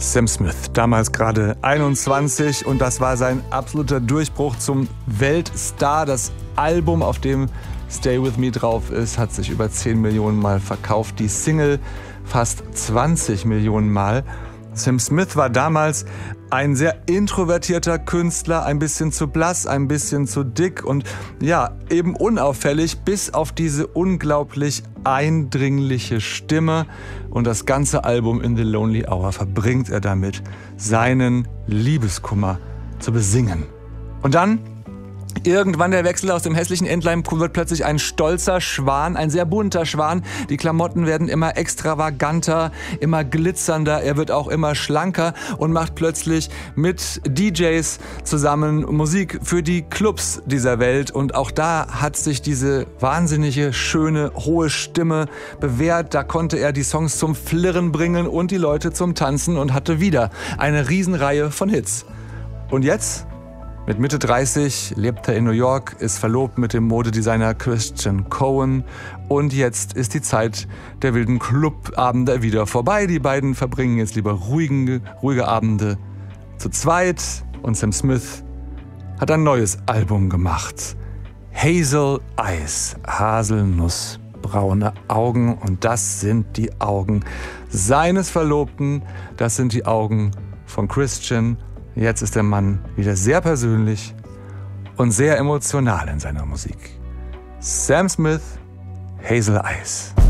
Sam Smith, damals gerade 21, und das war sein absoluter Durchbruch zum Weltstar. Das Album, auf dem Stay With Me drauf ist, hat sich über 10 Millionen Mal verkauft. Die Single fast 20 Millionen Mal. Sam Smith war damals ein sehr introvertierter Künstler, ein bisschen zu blass, ein bisschen zu dick und ja, eben unauffällig, bis auf diese unglaublich eindringliche Stimme. Und das ganze Album In the Lonely Hour verbringt er damit, seinen Liebeskummer zu besingen. Und dann irgendwann der Wechsel aus dem hässlichen Entlein wird plötzlich ein stolzer Schwan, ein sehr bunter Schwan. Die Klamotten werden immer extravaganter, immer glitzernder. Er wird auch immer schlanker und macht plötzlich mit DJs zusammen Musik für die Clubs dieser Welt. Und auch da hat sich diese wahnsinnige, schöne, hohe Stimme bewährt. Da konnte er die Songs zum Flirren bringen und die Leute zum Tanzen und hatte wieder eine Riesenreihe von Hits. Und jetzt? Mit Mitte 30 lebt er in New York, ist verlobt mit dem Modedesigner Christian Cohen und jetzt ist die Zeit der wilden Clubabende wieder vorbei. Die beiden verbringen jetzt lieber ruhige Abende zu zweit und Sam Smith hat ein neues Album gemacht. Hazel Eyes, haselnussbraune Augen, und das sind die Augen seines Verlobten, das sind die Augen von Christian. Jetzt ist der Mann wieder sehr persönlich und sehr emotional in seiner Musik. Sam Smith, Hazel Eyes.